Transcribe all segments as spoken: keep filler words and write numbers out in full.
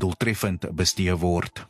doeltreffend bestee word.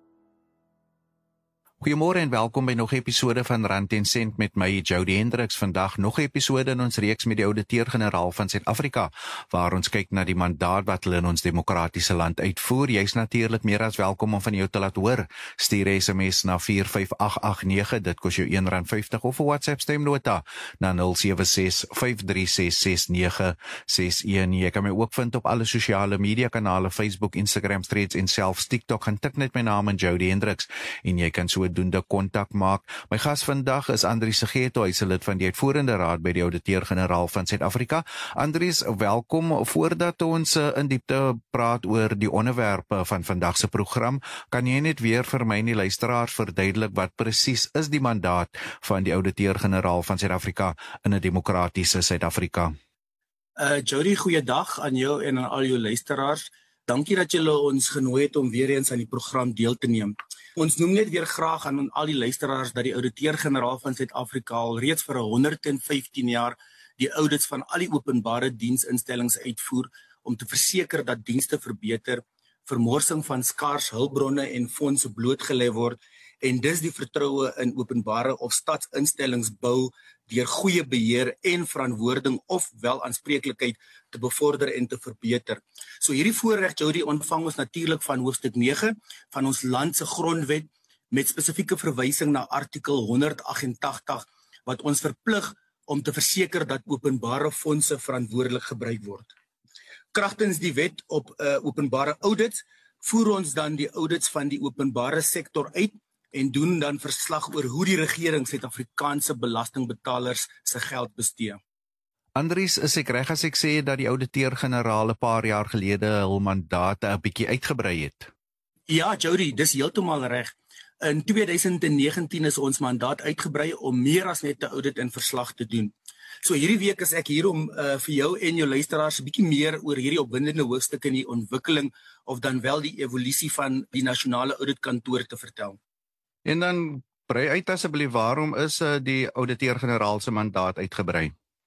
Goeiemôre en welkom by nog 'n episode van Rand en Sent met my, Jody Hendriks. Vandag nog 'n episode in ons reeks met die Ouditeur-Generaal van Suid-Afrika, waar ons kyk na die mandaat wat hulle in ons demokratiese land uitvoer. Jy's natuurlik meer as welkom om van jou te laat hoor. Stuur S M S na vier vyf agt agt nege, dit kos jou een rand vyftig, of 'n WhatsApp stemnota na nul sewe ses vyf drie ses ses nege ses een. Jy kan my ook vind op alle sosiale media kanale, Facebook, Instagram, Threads en selfs TikTok. Gaan tik net my naam in Jody Hendriks en jy kan so doende kontak maak. My gas vandag is Andries Segito, hy's 'n lid van die uitvoerende raad by die Ouditeur-Generaal van Suid-Afrika. Andries, welkom. Voordat ons in diepte praat oor die onderwerpe van vandag se program, kan jy net weer vir my en die luisteraars verduidelik wat presies is die mandaat van die Ouditeur-Generaal van Suid-Afrika in 'n demokratiese Suid-Afrika? Uh, Jody, goeiedag aan jou en aan al jou luisteraars. Dankie dat julle ons genooi het om weer eens aan die program deel te neem. Ons noem net weer graag aan al die luisteraars dat die Ouditeur-Generaal van Suid-Afrika al reeds vir honderd en vyftien jaar die audits van al die openbare diensinstellings uitvoer om te verseker dat dienste verbeter, vermorsing van skaars hulpbronne en fondse blootgelê word en dis die vertroue in openbare of stadsinstellings bou deur goeie beheer en verantwoording of wel aanspreeklikheid te bevorder en te verbeter. So hierdie voorreg, Jody, ontvang ons natuurlik van hoofstuk nege van ons land se grondwet met spesifieke verwysing na artikel honderd agt en tagtig wat ons verplig om te verseker dat openbare fondse verantwoordelik gebruik word. Kragtens die wet op uh, openbare audits voer ons dan die audits van die openbare sektor uit en doen dan verslag oor hoe die regering Suid-Afrikaanse belastingbetalers se geld bestee. Andries, is ek reg as ek sê dat die Ouditeur-Generaal 'n paar jaar gelede hul mandate 'n bietjie uitgebrei het? Ja, Jody, dis heeltemal reg. In twintig negentien is ons mandaat uitgebrei om meer as net 'n audit en verslag te doen. So hierdie week is ek hier om uh, vir jou en jou luisteraars 'n bietjie meer oor hierdie opwindende hoofstuk in die ontwikkeling of dan wel die evolusie van die nasionale auditkantoor te vertel. En dan brei uit asseblief, waarom is uh, die Ouditeur-Generaal se mandaat uitgebrei?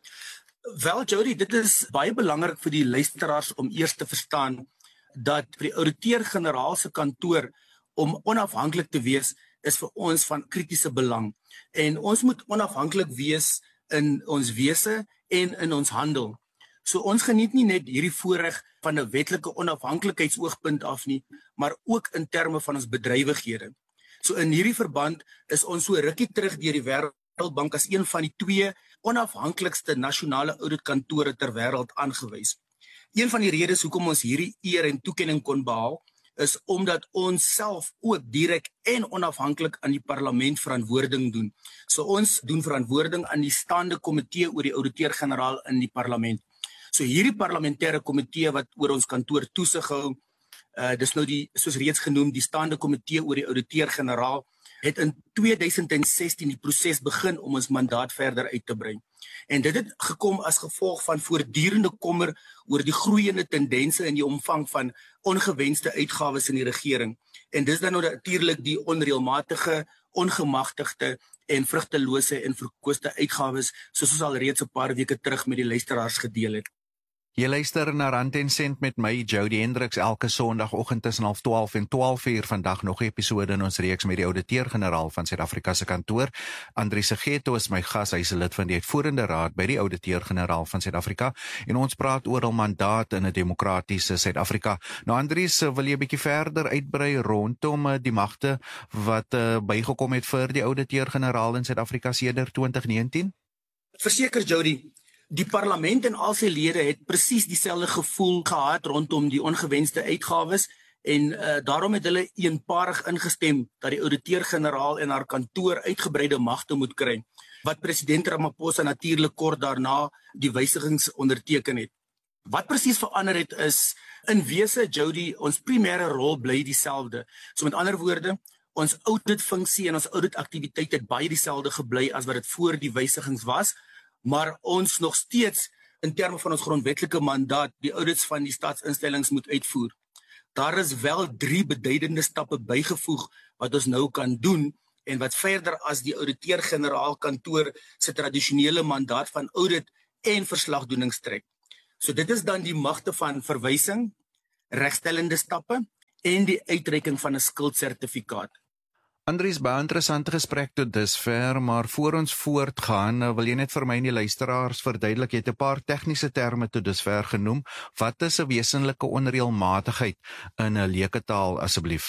Wel, Jody, dit is baie belangrik vir die luisteraars om eers te verstaan dat vir die Ouditeur-Generaal se kantoor om onafhanklik te wees is vir ons van kritiese belang. En ons moet onafhanklik wees in ons wese en in ons handel. So ons geniet nie net hierdie voorreg van 'n wetlike onafhanklikheidsoogpunt af nie, maar ook in terme van ons bedrywighede. So in hierdie verband is ons so rukkie terug deur die Wêreldbank as een van die twee onafhanklikste nasionale auditkantore ter wêreld aangewys. Een van die redes hoekom ons hierdie eer en toekenning kon behaal, is omdat ons self ook direk en onafhanklik aan die parlement verantwoording doen. So ons doen verantwoording aan die staande komitee oor die Ouditeur-Generaal in die parlement. So hierdie parlementêre komitee wat oor ons kantoor toesig hou, Uh, dis nou die, soos reeds genoem, die staande komitee oor die Ouditeur-Generaal, het in twintig sestien die proses begin om ons mandaat verder uit te brei. En dit het gekom as gevolg van voortdurende kommer oor die groeiende tendense in die omvang van ongewenste uitgawes in die regering. En dis dan nou natuurlik die onreëlmatige, ongemagtigde en vrugtelose en verkooste uitgawes, soos ons al reeds 'n paar weke terug met die luisteraars gedeel het. Jy luister na Rand en Sent met my, Jody Hendriks, elke Sondagoggend tussen half twaalf en twaalf uur. Vandag nog 'n episode in ons reeks met die Ouditeur-Generaal van Suid-Afrika se kantoor. Andries Segito is my gas, hy is 'n lid van die uitvoerende raad by die Ouditeur-Generaal van Suid-Afrika en ons praat oor hul mandaat in 'n demokratiese Suid-Afrika. Nou Andries, wil jy 'n bietjie verder uitbrei rondom die magte wat uh, bygekom het vir die Ouditeur-Generaal in Suid-Afrika sedert twintig negentien? Verseker, Jody. Die parlement en al sy lede het presies dieselfde gevoel gehad rondom die ongewenste uitgawes en uh, daarom het hulle eenparig ingestem dat die Ouditeur-Generaal en haar kantoor uitgebreide magte moet kry, wat president Ramaphosa natuurlik kort daarna die wysigings onderteken het. Wat presies verander het is, in wese, Jody, ons primêre rol bly dieselfde. So met ander woorde, ons auditfunksie en ons auditaktiwiteit het baie dieselfde gebly as wat dit voor die wysigings was, maar ons nog steeds in terme van ons grondwetlike mandaat die audits van die staatsinstellings moet uitvoer. Daar is wel drie beduidende stappe bygevoeg wat ons nou kan doen en wat verder as die Ouditeur-Generaal kantoor se tradisionele mandaat van audit en verslagdoening strek. So dit is dan die magte van verwysing, regstellende stappe en die uitreiking van 'n skuldsertifikaat. Andries, baie interessante gesprek tot dusver, maar voor ons voortgaan, wil jy net vir my en die luisteraars verduidelik, jy het 'n paar tegniese terme tot dusver genoem. Wat is 'n wesenlike onreëlmatigheid in 'n leuke taal asseblief?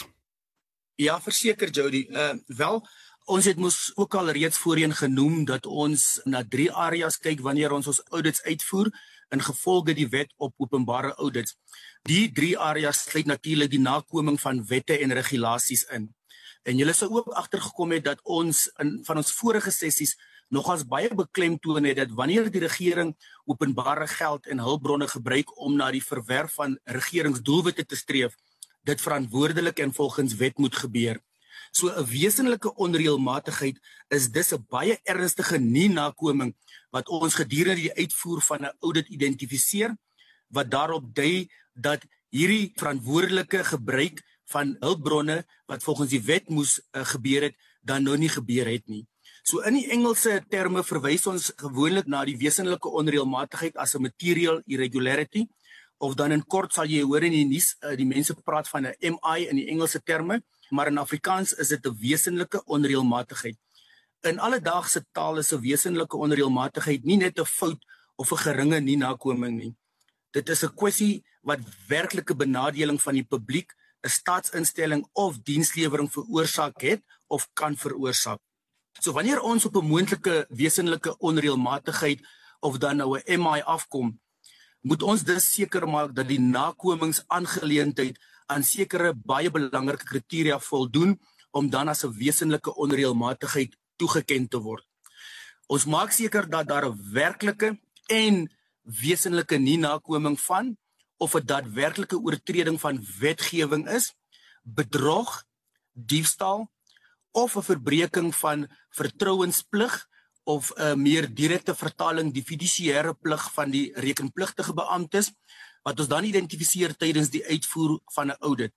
Ja, verseker Jody. Uh, wel, ons het mos ook al reeds voorheen genoem dat ons na drie areas kyk wanneer ons ons audits uitvoer, in gevolge die wet op openbare audits. Die drie areas sluit natuurlik die nakoming van wette en regulasies in. En julle sou ook agtergekom het dat ons in van ons vorige sessies nogals baie beklemtoon het dat wanneer die regering openbare geld en hulpbronne gebruik om na die verwerf van regeringsdoelwitte te streef, dit verantwoordelik en volgens wet moet gebeur. So 'n wesenlike onreëlmatigheid is dus 'n baie ernstige nie-nakoming wat ons gedurende die uitvoer van 'n audit identifiseer, wat daarop dui dat hierdie verantwoordelike gebruik van hulpbronne wat volgens die wet moes uh, gebeur het, dan nou nie gebeur het nie. So in die Engelse terme verwys ons gewoonlik na die wesenlike onreëlmatigheid as 'n material irregularity, of dan in kort sal jy hoor in die nuus, uh, die mense praat van 'n M I in die Engelse terme, maar in Afrikaans is dit 'n wesenlike onreëlmatigheid. In alledaagse taal is 'n wesenlike onreëlmatigheid nie net 'n fout of 'n geringe nie-nakoming nie. Dit is 'n kwessie wat werklike benadeling van die publiek, 'n staatsinstelling of dienslewering veroorsaak het of kan veroorsaak. So wanneer ons op 'n moontlike wesenlike onreëlmatigheid of dan nou 'n M I afkom, moet ons dus seker maak dat die nakomingsaangeleentheid aan sekere baie belangrike kriteria voldoen om dan as 'n wesenlike onreëlmatigheid toegeken te word. Ons maak seker dat daar 'n werklike en wesenlike nie-nakoming van of 'n daadwerklike oortreding van wetgewing is, bedrog, diefstal of 'n verbreeking van vertrouensplig of 'n meer direkte vertaling die fidusiëre plig van die rekenpligtige beamptes wat ons dan identifiseer tydens die uitvoer van 'n audit.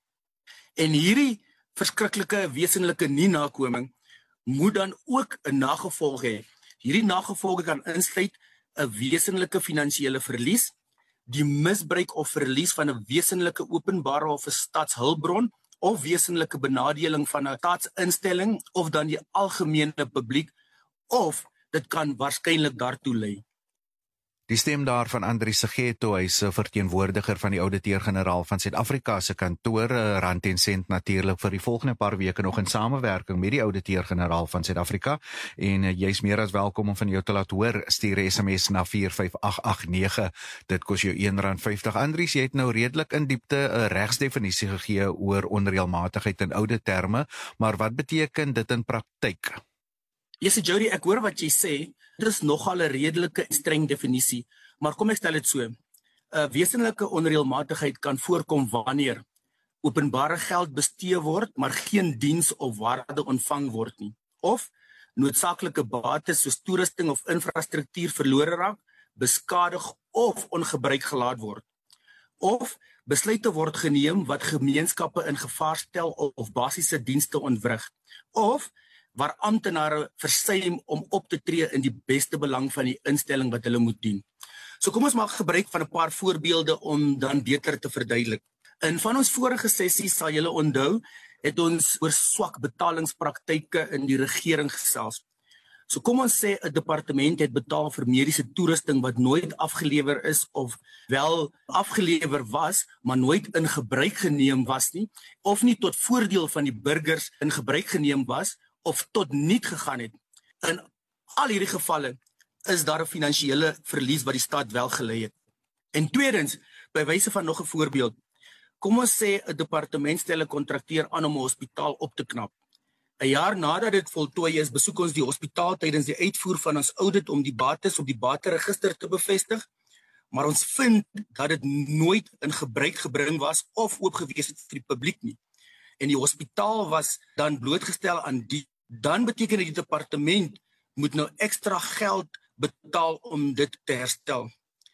En hierdie verskriklike wesenlike nie-nakoming moet dan ook 'n nagevolg hê. Hierdie nagevolge kan insluit 'n wesenlike finansiële verlies, die misbruik of verlies van 'n wesenlike openbare of 'n staatshulpbron of wesenlike benadeling van 'n staatsinstelling of dan die algemene publiek, of dit kan waarskynlik daartoe lei. Die stem daar van Andries Segetho, hy is 'n verteenwoordiger van die Ouditeur-generaal van Suid-Afrika se kantoor, Rand en Sent natuurlik vir die volgende paar weke nog in samewerking met die Ouditeur-generaal van Suid-Afrika, en jy's meer as welkom om van jou te laat hoor. Stuur 'n S M S na vier vyf agt agt nege, dit kos jou een rand vyftig. Andries, jy het nou redelik in diepte 'n regsdefinisie gegee oor onreëlmatigheid in oude terme, maar wat beteken dit in praktyk? Yes, Jody, ek hoor wat jy sê. Dit is nogal 'n redelike streng definisie, maar kom ek stel dit so. 'n Wesenlike onreëlmatigheid kan voorkom wanneer openbare geld bestee word, maar geen diens of waarde ontvang word nie, of noodsaaklike bates soos toerusting of infrastruktuur verlore raak, beskadig of ongebruik gelaat word, of besluite word geneem wat gemeenskappe in gevaar stel of basiese dienste ontwrig, of waar amptenare versuim om op te tree in die beste belang van die instelling wat hulle moet dien. So kom ons maak gebruik van 'n paar voorbeelde om dan beter te verduidelik. In van ons vorige sessies, sal julle onthou, het ons oor swak betalingspraktyke in die regering gesels. So kom ons sê 'n departement het betaal vir mediese toerusting wat nooit afgelewer is of wel afgelewer was, maar nooit in gebruik geneem was nie, of nie tot voordeel van die burgers in gebruik geneem was, of tot niet gegaan het. In al hierdie gevalle is daar 'n finansiële verlies wat die staat wel gelei het. En tweedens, by wyse van nog 'n voorbeeld, kom ons sê 'n departement stel 'n kontrakteur aan om 'n hospitaal op te knap. 'n Jaar nadat dit voltooi is, besoek ons die hospitaal tydens die uitvoer van ons audit om die bates op die bateregister te bevestig, maar ons vind dat dit nooit in gebruik gebring was of oop gewees het vir die publiek nie. En die hospitaal was dan blootgestel aan die, dan beteken dit die departement moet nou ekstra geld betaal om dit te herstel.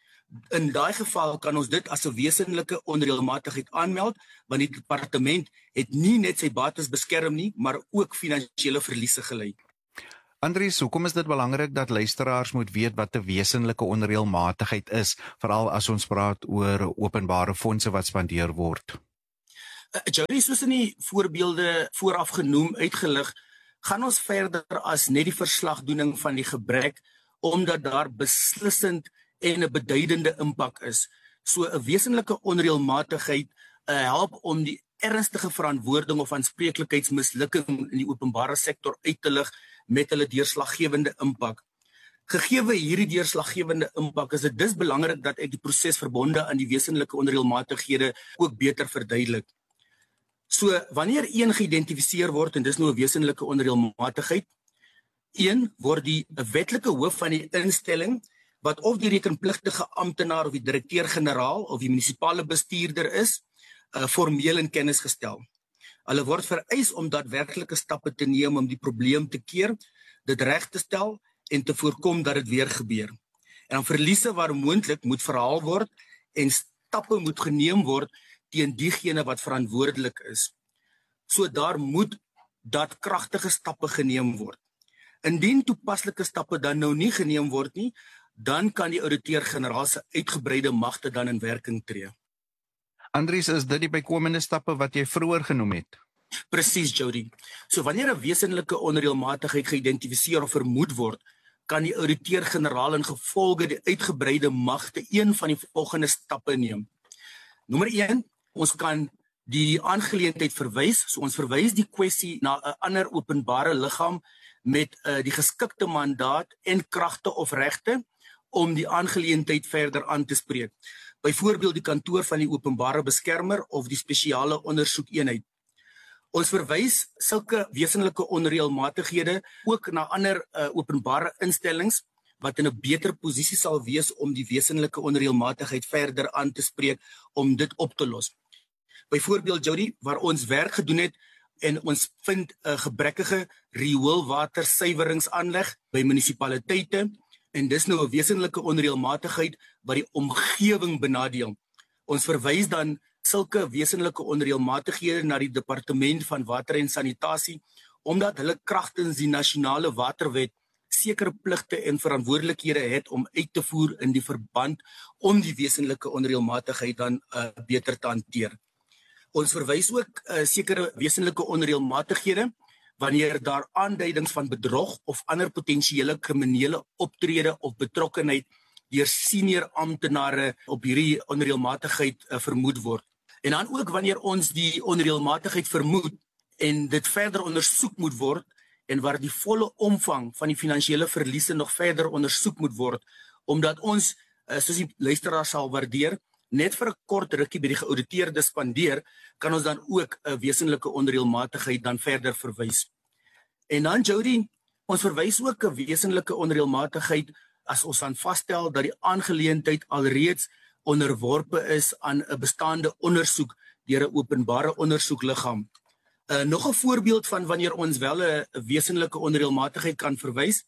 In daai geval kan ons dit as 'n wesenlike onreëlmatigheid aanmeld, want die departement het nie net sy bates beskerm nie, maar ook finansiële verliese gelei. Andries, hoekom is dit belangrik dat luisteraars moet weet wat 'n wesenlike onreëlmatigheid is, veral as ons praat oor openbare fondse wat spandeer word? Uh, Jody, soos in die voorbeelde vooraf genoem uitgelig, gaan ons verder as net die verslagdoening van die gebrek, omdat daar beslissend en 'n beduidende impak is. So 'n wesenlike onreëlmatigheid uh, help om die ernstige verantwoording of aanspreeklikheidsmislukking in die openbare sektor uit te lig met hulle deurslaggewende impak. Gegeewe hierdie deurslaggewende impak, is dit dus belangrik dat ek die proses verbonde aan die wesenlike onreëlmatighede ook beter verduidelik. So, wanneer een geïdentifiseer word, en dis nou 'n wesenlike onreëlmatigheid, een word die wetlike hoof van die instelling, wat of die rekenpligtige amptenaar of die direkteur-generaal of die munisipale bestuurder is, uh, formeel in kennis gestel. Hulle word vereis om daadwerklike stappe te neem om die probleem te keer, dit reg te stel en te voorkom dat dit weer gebeur. En dan verliese waar moontlik moet verhaal word en stappe moet geneem word teen diegene wat verantwoordelik is. So daar moet daadkragtige stappe geneem word. Indien toepaslike stappe dan nou nie geneem word nie, dan kan die ouditeur-generaal se uitgebreide magte dan in werking tree. Andries, is dit die bykomende stappe wat jy vroeër genoem het? Presies, Jody. So wanneer 'n wesenlike onreëlmatigheid geïdentifiseer of vermoed word, kan die ouditeur-generaal in gevolge die uitgebreide magte een van die volgende stappe neem. Nommer een, ons kan die aangeleentheid verwys, so ons verwys die kwessie na 'n ander openbare liggaam met uh, die geskikte mandaat en kragte of regte om die aangeleentheid verder aan te spreek. Byvoorbeeld die kantoor van die openbare beskermer of die spesiale ondersoekeenheid. Ons verwys sulke wesenlike onreëlmatighede ook na ander uh, openbare instellings wat in 'n beter posisie sal wees om die wesenlike onreëlmatigheid verder aan te spreek om dit op te los. Byvoorbeeld, Jody, waar ons werk gedoen het en ons vind 'n uh, gebrekkige rioolwatersuiweringsaanleg by munisipaliteite, en dis nou 'n wesenlike onreëlmatigheid wat die omgewing benadeel. Ons verwys dan sulke wesenlike onreëlmatighede na die departement van water en sanitasie, omdat hulle kragtens die nasionale waterwet sekere pligte en verantwoordelikhede het om uit te voer in die verband om die wesenlike onreëlmatigheid dan uh, beter te hanteer. Ons verwys ook uh, sekere wesenlike onreëlmatighede wanneer daar aanduidings van bedrog of ander potensiële kriminele optrede of betrokkenheid deur senior amptenare op hierdie onreëlmatigheid uh, vermoed word. En dan ook wanneer ons die onreëlmatigheid vermoed en dit verder ondersoek moet word en waar die volle omvang van die finansiële verliese nog verder ondersoek moet word, omdat ons, uh, soos die luisteraar sal waardeer, net vir 'n kort rukkie by die geauditeerde spandeer, kan ons dan ook 'n wesenlike onreëlmatigheid dan verder verwys. En dan, Jody, ons verwys ook 'n wesenlike onreëlmatigheid as ons dan vasstel dat die aangeleentheid alreeds onderworpe is aan 'n bestaande ondersoek deur 'n openbare ondersoekliggaam. Uh, nog 'n voorbeeld van wanneer ons wel 'n wesenlike onreëlmatigheid kan verwys,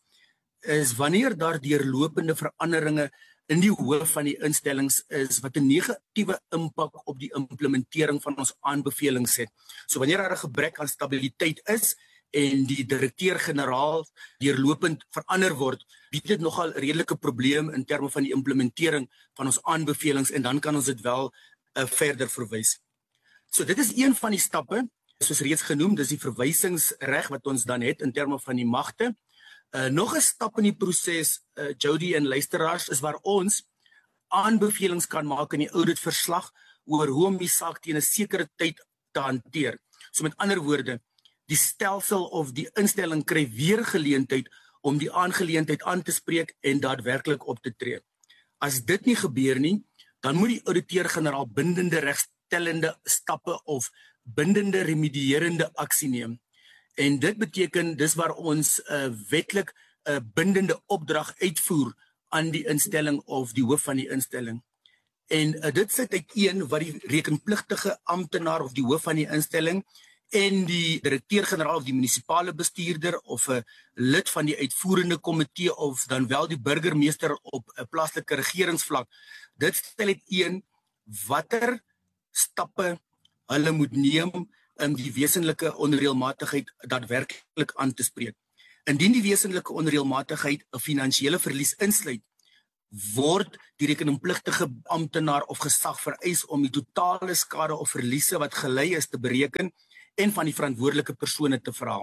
is wanneer daar deurlopende veranderinge in die hoof van die instellings is wat 'n negatiewe impak op die implementering van ons aanbevelings het. So wanneer daar 'n gebrek aan stabiliteit is en die direkteur-generaal deurlopend verander word, bied dit nogal 'n redelike probleem in terme van die implementering van ons aanbevelings, en dan kan ons dit wel uh, verder verwys. So dit is een van die stappe, soos reeds genoem, dis die verwysingsreg wat ons dan het in terme van die magte. Uh, nog 'n stap in die proses, uh, Jody en luisteraars, is waar ons aanbevelings kan maak in die auditverslag oor hoe om die saak teen 'n sekere tyd te hanteer. So met ander woorde, die stelsel of die instelling kry weer geleentheid om die aangeleentheid aan te spreek en daadwerklik op te tree. As dit nie gebeur nie, dan moet die ouditeur-generaal bindende regstellende stappe of bindende remedierende aksie neem. En dit beteken dis waar ons uh, wetlik 'n uh, bindende opdrag uitvoer aan die instelling of die hoof van die instelling. En uh, dit sit uit een wat die rekenpligtige amptenaar of die hoof van die instelling en die direkteur-generaal of die munisipale bestuurder of 'n lid van die uitvoerende komitee of dan wel die burgemeester op 'n plaaslike regeringsvlak. Dit stel uit een watter stappe hulle moet neem om die wesenlike onreëlmatigheid daadwerklik aan te spreek. Indien die wesenlike onreëlmatigheid 'n finansiële verlies insluit, word die rekeningpligtige amptenaar of gesag vereis om die totale skade of verliese wat gelei is te bereken en van die verantwoordelike persone te vra.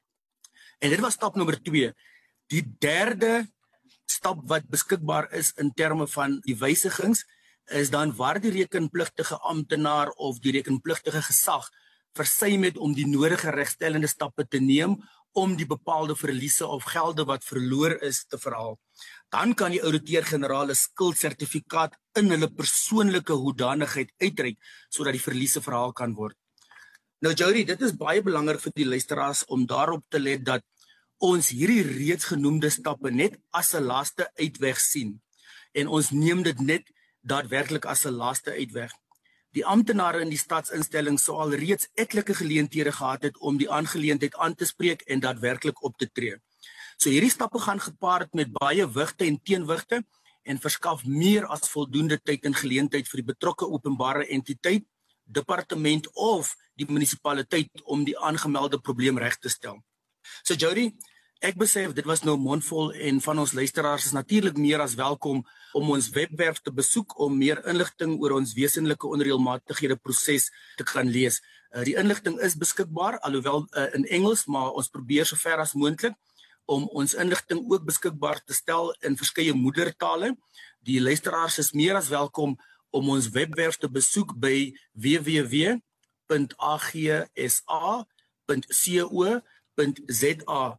En dit was stap nommer twee. Die derde stap wat beskikbaar is in terme van die wysigings is dan waar die rekenpligtige amptenaar of die rekenpligtige gesag versuim het om die nodige regstellende stappe te neem om die bepaalde verliese of gelde wat verloor is te verhaal. Dan kan die ouditeur-generaal 'n skuldsertifikaat in hulle persoonlike hoedanigheid uitreik sodat die verliese verhaal kan word. Nou Jody, dit is baie belangrik vir die luisteraars om daarop te let dat ons hierdie reeds genoemde stappe net as 'n laaste uitweg sien en ons neem dit net daadwerklik as 'n laaste uitweg. Die amptenare in die staatsinstelling sou al reeds etlike geleenthede gehad het om die aangeleentheid aan te spreek en daadwerklik op te tree. So hierdie stappe gaan gepaard met baie wigte en teenwigte en verskaf meer as voldoende tyd en geleentheid vir die betrokke openbare entiteit, departement of die munisipaliteit om die aangemelde probleem reg te stel. So Jody, ek besef dit was nou mondvol en van ons luisteraars is natuurlik meer as welkom om ons webwerf te besoek om meer inligting oor ons wesenlike onreëlmatighede proses te kan lees. Uh, die inligting is beskikbaar, alhoewel uh, in Engels, maar ons probeer so ver as moontlik om ons inligting ook beskikbaar te stel in verskeie moedertale. Die luisteraars is meer as welkom om ons webwerf te besoek by w w w punt a g s a punt co punt z a.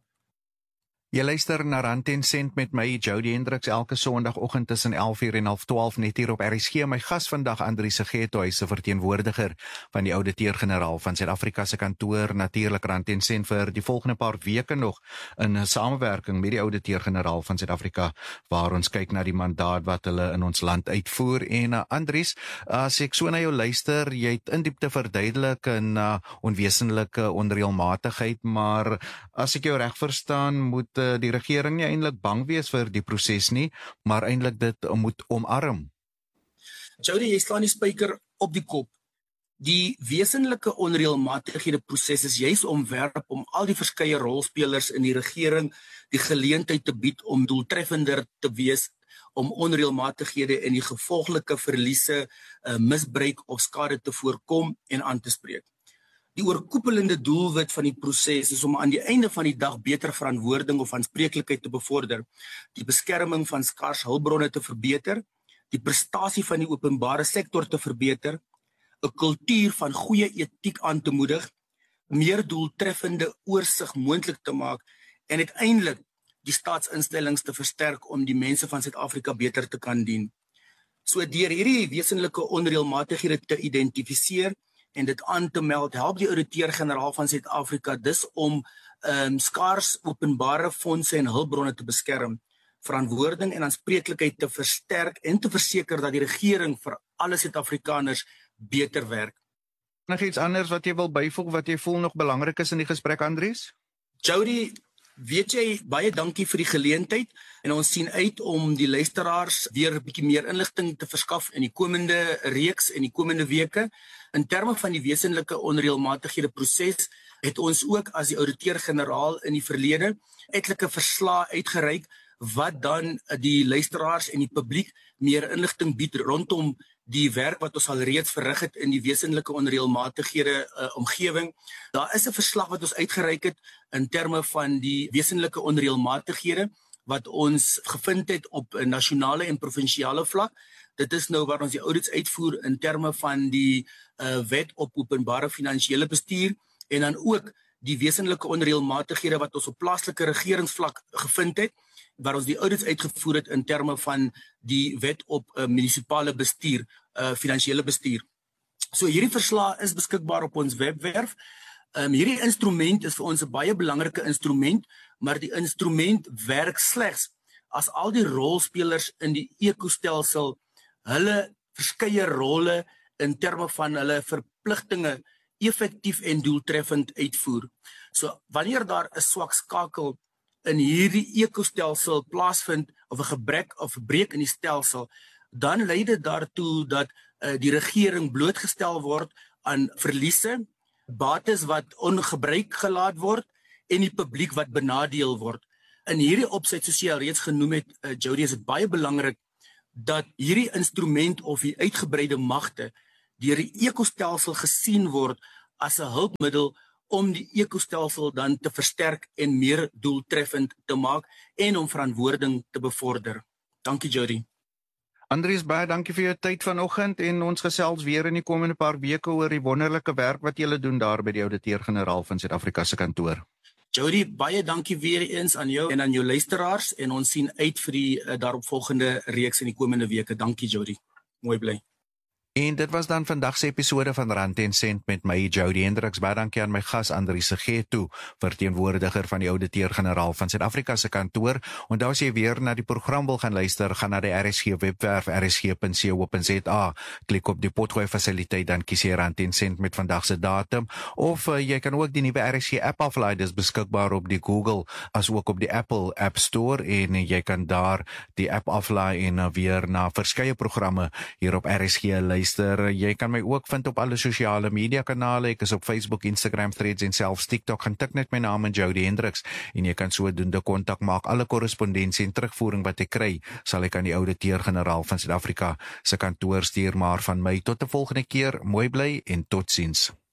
Jy luister na Rand en Sent met my, Jody Hendriks, elke sondagoggend tussen elf uur en half twaalf net hier op R S G. My gas vandag, Andries Segetho, hy is 'n verteenwoordiger van die ouditeur-generaal van Suid-Afrika se kantoor, natuurlik Rand en Sent vir die volgende paar weke nog in 'n samewerking met die ouditeur-generaal van Suid-Afrika, waar ons kyk na die mandaat wat hulle in ons land uitvoer. En uh, Andries, as ek so na jou luister, jy het in diepte verduidelik in uh, onwesenlike onreëlmatigheid, maar as ek jou reg verstaan, moet die regering nie eintlik bang wees vir die proses nie, maar eintlik dit moet omarm. Jody, jy slaan die spyker op die kop. Die wesenlike onreëlmatighede proses is juis omwerp om al die verskeie rolspelers in die regering die geleentheid te bied om doeltreffender te wees, om onreëlmatighede en die gevolglike verliese, uh, misbruik of skade te voorkom en aan te spreek. Die oorkoepelende doelwit van die proses is om aan die einde van die dag beter verantwoording of aanspreeklikheid te bevorder, die beskerming van skaars hulpbronne te verbeter, die prestasie van die openbare sektor te verbeter, 'n kultuur van goeie etiek aan te moedig, meer doeltreffende oorsig moontlik te maak en uiteindelik die staatsinstellings te versterk om die mense van Suid-Afrika beter te kan dien. So deur hierdie wesenlike onreëlmatighede te identifiseer en dit aan te meld, help die ouditeur-generaal van Suid-Afrika dus om um, skaars openbare fondse en hulpbronne te beskerm, verantwoording en aanspreeklikheid te versterk en te verseker dat die regering vir alle Suid-Afrikaners beter werk. Nog iets anders wat jy wil byvoeg, wat jy voel nog belangrik is in die gesprek, Andries? Jody, weet jy, baie dankie vir die geleentheid en ons sien uit om die luisteraars weer 'n bietjie meer inligting te verskaf in die komende reeks en die komende weke. In terme van die wesenlike onreëlmatighede proses het ons ook as die ouditeur-generaal in die verlede etlike verslae uitgereik wat dan die luisteraars en die publiek meer inligting bied rondom die werk wat ons al reeds verrig het in die wesenlike onreëlmatighede uh, omgewing. Daar is 'n verslag wat ons uitgereik het in terme van die wesenlike onreëlmatighede wat ons gevind het op 'n nasionale en provinsiale vlak. Dit is nou waar ons die audits uitvoer in terme van die uh, wet op openbare finansiële bestuur en dan ook die wesenlike onreëlmatighede wat ons op plaaslike regeringsvlak gevind het, waar ons die audits uitgevoer het in terme van die wet op uh, munisipale bestuur, uh, finansiële bestuur. So hierdie verslag is beskikbaar op ons webwerf. Um, hierdie instrument is vir ons 'n baie belangrike instrument, maar die instrument werk slegs as al die rolspelers in die ekostelsel hulle verskeie rolle in terme van hulle verpligtinge effektief en doeltreffend uitvoer. So wanneer daar 'n swak skakel in hierdie ekostelsel plaasvind of 'n gebrek of 'n breek in die stelsel, dan lei dit daartoe dat uh, die regering blootgestel word aan verliese, bates wat ongebruik gelaat word en die publiek wat benadeel word. In hierdie opset, soos jy al reeds genoem het, uh, Jody, is dit baie belangrik dat hierdie instrument of die uitgebreide magte deur die ekostelsel gesien word as 'n hulpmiddel om die ekostelsel dan te versterk en meer doeltreffend te maak en om verantwoording te bevorder. Dankie Jody. Andries, baie dankie vir jou tyd vanoggend en ons gesels weer in die komende paar weke oor die wonderlike werk wat julle doen daar by die Ouditeur-Generaal van Suid-Afrika se kantoor. Jody, baie dankie weer eens aan jou en aan jou luisteraars en ons sien uit vir die uh, daaropvolgende reeks in die komende weke. Dankie Jody. Mooi bly. En dit was dan vandag se episode van Rand en Sent met my Jody Hendriks. Baie dankie aan my gas Andries Segето, verteenwoordiger van die Ouditeur-Generaal van Suid-Afrika se kantoor. Onthou as jy weer na die program wil gaan luister, gaan na die R S G webwerf r s g punt co punt z a. Klik op die potgooi fasiliteit, dan kies jy Rand en Sent met vandag se datum. Of uh, jy kan ook die nuwe R S G app aflaai, dis beskikbaar op die Google as ook op die Apple App Store en uh, jy kan daar die app aflaai en uh, weer na verskeie programme hier op R S G luister. Jy kan my ook vind op alle sosiale media kanale. Ek is op Facebook, Instagram, Threads en selfs TikTok. Gaan tik net my naam in Jody Hendriks en jy kan sodoende kontak maak. Alle korrespondensie en terugvoering wat ek kry, sal ek aan die Ouditeur-Generaal van Suid-Afrika se kantoor stuur. Maar van my tot 'n volgende keer, mooi bly en totsiens.